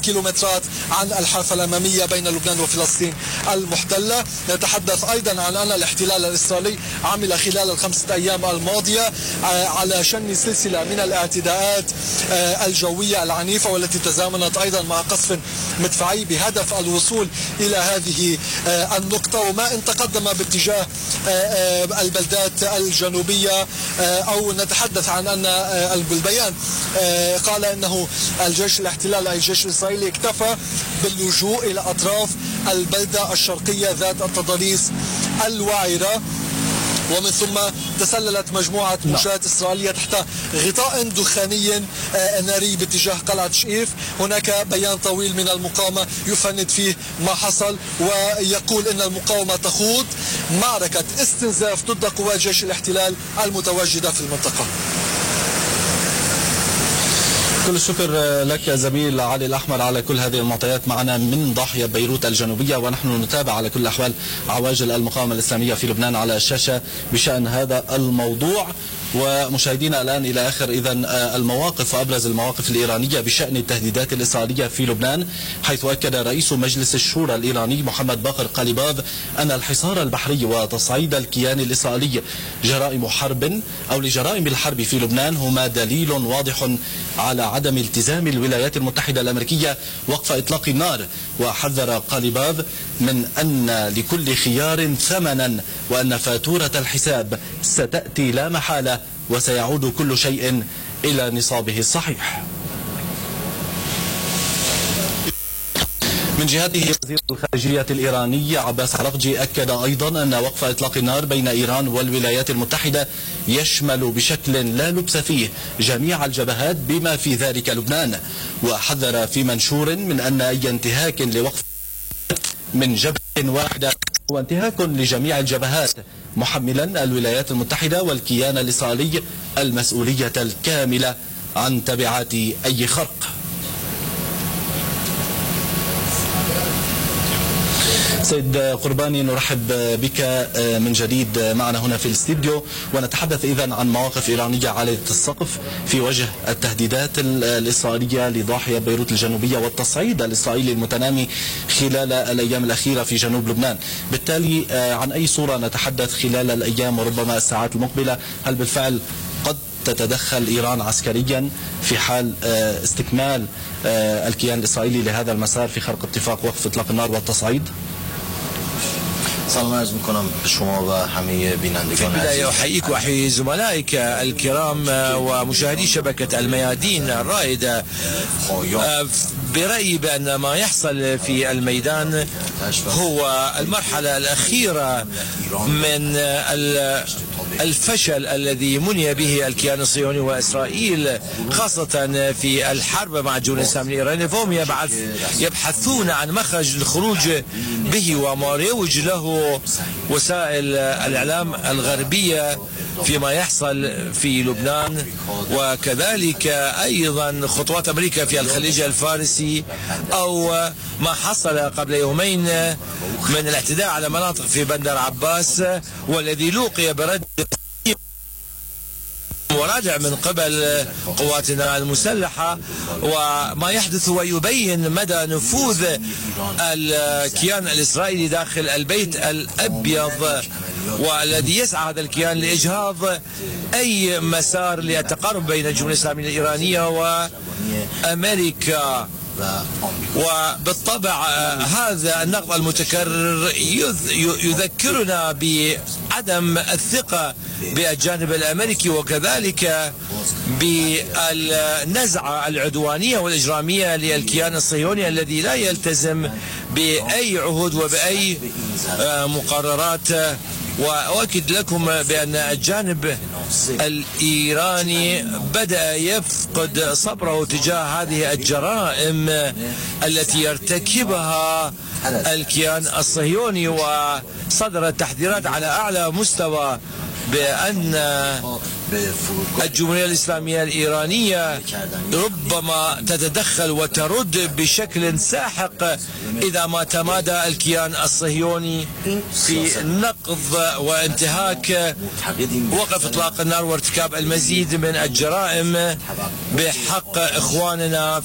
كيلومترات عن الحافة الأمامية بين لبنان وفلسطين المحتلة. نتحدث أيضا عن أن الاحتلال الإسرائيلي عمل خلال ال5 أيام الماضية على شن سلسلة من الاعتداءات الجوية العنيفة، والتي تزامنت أيضا مع قصف مدفعي بهدف الوصول إلى هذه النقطة. وما إن تقدم باتجاه البلدات الجنوبية، أو نتحدث عن أن البيان قال أنه الجيش الاحتلال أي الجيش الإسرائيلي اكتفى باللجوء إلى أطراف البلدة الشرقية ذات التضاريس الوعرة، ومن ثم تسللت مجموعة مشاة إسرائيلية تحت غطاء دخاني ناري باتجاه قلعة شئيف. هناك بيان طويل من المقاومة يفند فيه ما حصل، ويقول أن المقاومة تخوض معركة استنزاف ضد قوات جيش الاحتلال المتواجدة في المنطقة. كل الشكر لك زميل علي الأحمر على كل هذه المعطيات معنا من ضاحية بيروت الجنوبية، ونحن نتابع على كل الأحوال عواجل المقاومة الإسلامية في لبنان على الشاشة بشأن هذا الموضوع. ومشاهدينا الآن إلى آخر إذن المواقف وأبرز المواقف الإيرانية بشأن التهديدات الإسرائيلية في لبنان، حيث أكد رئيس مجلس الشورى الإيراني محمد باقر قاليباف أن الحصار البحري وتصعيد الكيان الإسرائيلي جرائم حرب أو لجرائم الحرب في لبنان هما دليل واضح على عدم التزام الولايات المتحدة الأمريكية وقف إطلاق النار. وحذر قاليباف من أن لكل خيار ثمنا، وأن فاتورة الحساب ستأتي لا محالة، وسيعود كل شيء إلى نصابه الصحيح. من جهته وزير الخارجية الإيراني عباس عراقجي أكد أيضا أن وقف إطلاق النار بين إيران والولايات المتحدة يشمل بشكل لا لبس فيه جميع الجبهات بما في ذلك لبنان. وحذر في منشور من أن أي انتهاك لوقف من جبهة واحدة هو انتهاك لجميع الجبهات، محملا الولايات المتحدة والكيان الإسرائيلي المسؤولية الكاملة عن تبعات أي خرق. سيد قرباني، نرحب بك من جديد معنا هنا في الاستديو، ونتحدث إذن عن مواقف إيرانية عالية السقف في وجه التهديدات الإسرائيلية لضاحية بيروت الجنوبية والتصعيد الإسرائيلي المتنامي خلال الأيام الأخيرة في جنوب لبنان. بالتالي عن أي صورة نتحدث خلال الأيام وربما الساعات المقبلة؟ هل بالفعل قد تتدخل إيران عسكريا في حال استكمال الكيان الإسرائيلي لهذا المسار في خرق اتفاق وقف إطلاق النار والتصعيد؟ سلام عرض میکنم به شما و همه بینندگان. في البداية أحييك وأحيي زملائك الكرام ومشاهدي شبكة الميادين الرائدة. برأيي بأن ما يحصل في الميدان هو المرحلة الأخيرة من الفشل الذي مني به الكيان الصهيوني وإسرائيل، خاصة في الحرب مع الجنود الإسلامي الإيراني. فهم يبحثون عن مخرج للخروج به، وما يروج له وسائل الإعلام الغربية فيما يحصل في لبنان، وكذلك أيضا خطوات أمريكا في الخليج الفارسي، أو ما حصل قبل يومين من الاعتداء على مناطق في بندر عباس، والذي لوقي برد ورادع من قبل قواتنا المسلحة. وما يحدث هو يبين مدى نفوذ الكيان الإسرائيلي داخل البيت الأبيض، والذي يسعى هذا الكيان لإجهاض أي مسار للتقارب بين الجمهورية الإسلامية الإيرانية وأمريكا. وبالطبع هذا النقد المتكرر يذكرنا بعدم الثقة بالجانب الأمريكي، وكذلك بالنزعة العدوانية والإجرامية للكيان الصهيوني الذي لا يلتزم بأي عهود وبأي مقررات. وأؤكد لكم بأن الجانب الإيراني بدأ يفقد صبره تجاه هذه الجرائم التي يرتكبها الكيان الصهيوني، وصدرت تحذيرات على أعلى مستوى بأن الجمهورية الإسلامية الإيرانية ربما تتدخل وترد بشكل ساحق إذا ما تمادى الكيان الصهيوني في نقض وانتهاك وقف إطلاق النار وارتكاب المزيد من الجرائم بحق إخواننا